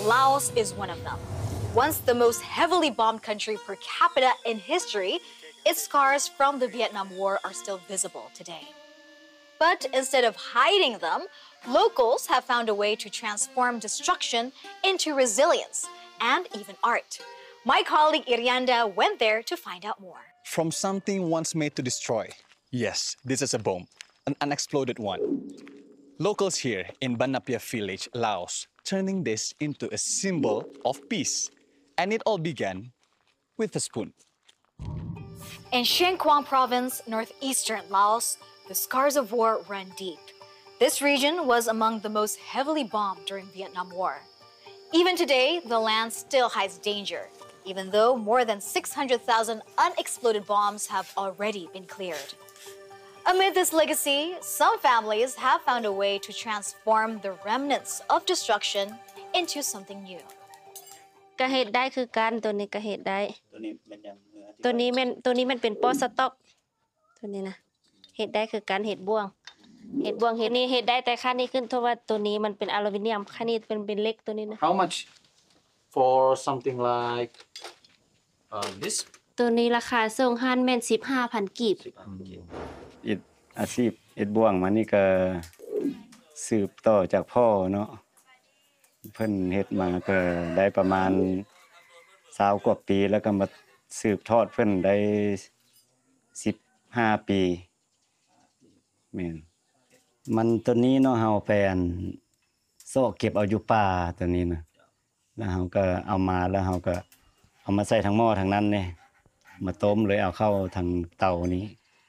Laos is one of them. Once the most heavily bombed country per capita in history, its scars from the Vietnam War are still visible today. But instead of hiding them, locals have found a way to transform destruction into resilience and even art. My colleague Irianda went there to find out more. From something once made to destroy, yes, this is a bomb, an unexploded one. Locals here in Ban Napia village, Laos, turning this into a symbol of peace. And it all began with a spoon. In Xiên Quang province, northeastern Laos, the scars of war run deep. This region was among the most heavily bombed during Vietnam War. Even today, the land still hides danger, even though more than 600,000 unexploded bombs have already been cleared. Amid this legacy, some families have found a way to transform the remnants of destruction into something new. ก็เฮ็ดได้คือกันตัวนี้ก็เฮ็ดได้ตัวนี้มันเป็นปอสต๊อกตัวนี้นะเฮ็ดได้คือกันเฮ็ดบ่วงเฮ็ดนี่เฮ็ดได้แต่ค่านี้ขึ้นเพราะว่าตัวนี้มันเป็นอลูมิเนียมค่านี้เป็นเหล็กตัวนี้นะ How much for something like this ตัวนี้ราคาส่งหันแม่น 15,000 กีบอาชีพเฮ็ดบ่วงมานี่ก็สืบต่อจากพ่อเนาะเพิ่นเฮ็ดมาก็ได้ประมาณ20กว่าปีแล้วก็มาสืบทอดเพิ่นได้15ปีแม่นมันตัวนี้เนาะเฮาแปลนโซ่เก็บเอาอยู่ป่าตัวนี้นะแล้วเฮาก็เอามาแล้วเฮาก็เอามาใส่ทั้งหม้อทั้งนั้นนี่มาต้มเลยเอาเข้าทางเตานี้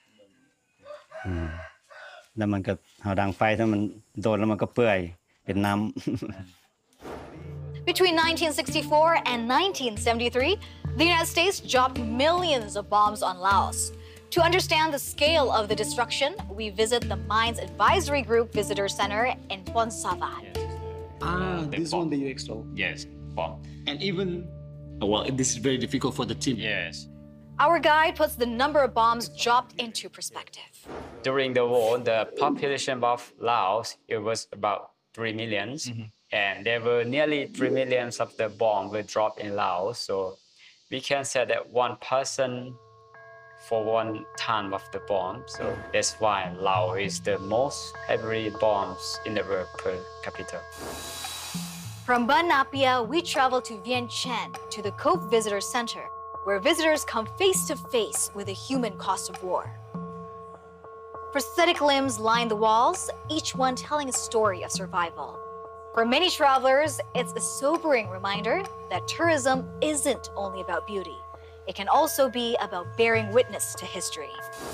แล้วมันก็เฮาดังไฟถ้ามันโดนแล้วมันก็เปื่อยเป็นน้ำ Between 1964 and 1973, the United States dropped millions of bombs on Laos. To understand the scale of the destruction, we visit the Mines Advisory Group Visitor Center in Phon Savan. This one that you explode? Yes, bomb. And even, well, this is very difficult for the team. Yes. Our guide puts the number of bombs dropped into perspective. During the war, the population of Laos, it was about 3 millions. And there were nearly 3 millions of the bomb were dropped in Laos. So we can say that one person for 1 ton of the bomb. So that's why Laos is the most heavily bombs in the world per capita. From Ban Napia, we travel to Vien Chen to the Cope Visitor Center, where visitors come face to face with the human cost of war. Prosthetic limbs line the walls, each one telling a story of survival. For many travelers, it's a sobering reminder that tourism isn't only about beauty. It can also be about bearing witness to history.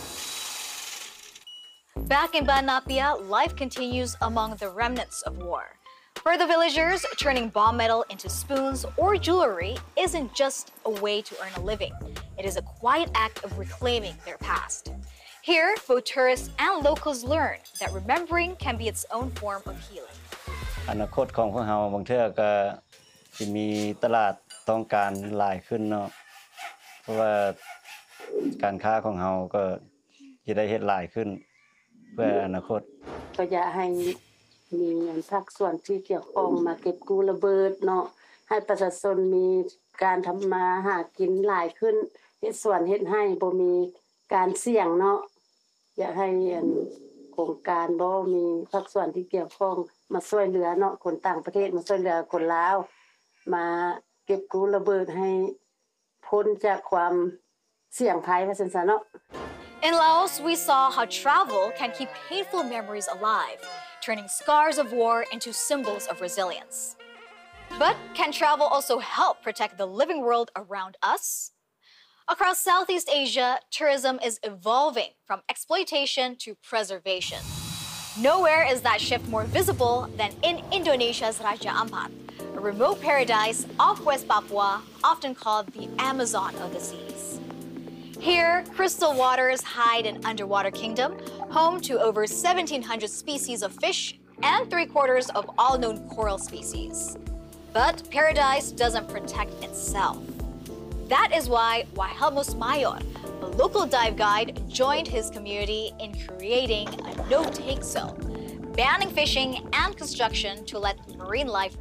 Back in Ban Napia, life continues among the remnants of war. For the villagers, turning bomb metal into spoons or jewelry isn't just a way to earn a living. It is a quiet act of reclaiming their past. Here, both tourists and locals learn that remembering can be its own form of healing. อนาคตของพวกเราบางเทื่อก็สิมีตลาดต้องการหลายขึ้นเนาะเพราะว่าการค้าของเราก็จะได้เฮ็ดหลายขึ้นเพื่ออนาคตก็อยากให้มีภาคส่วนที่เกี่ยวข้องมาเก็บกู้ระเบิดเนาะให้ประชาชนมีการทำมาหากินหลายขึ้นเฮ็ดสวนเฮ็ดให้บ่มีการเสี่ยงเนาะอยากให้โครงการบ่มีภาคส่วนที่เกี่ยวข้องมาช่วยเหลือเนาะคนต่างประเทศมาช่วยเหลือคนลาวมาเก็บกู้ระเบิดให้พ้นจากความเสี่ยงภัยว่าซั่นซะเนาะ In Laos, we saw how travel can keep painful memories alive, turning scars of war into symbols of resilience. But can travel also help protect the living world around us? Across Southeast Asia, tourism is evolving from exploitation to preservation. Nowhere is that shift more visible than in Indonesia's Raja Ampat, a remote paradise off West Papua, often called the Amazon of the seas. Here, crystal waters hide an underwater kingdom, home to over 1,700 species of fish and 3/4 of all known coral species. But paradise doesn't protect itself. That is why Wilhelmus Mayor, a local dive guide, joined his community in creating a no-take zone, banning fishing and construction to let marine life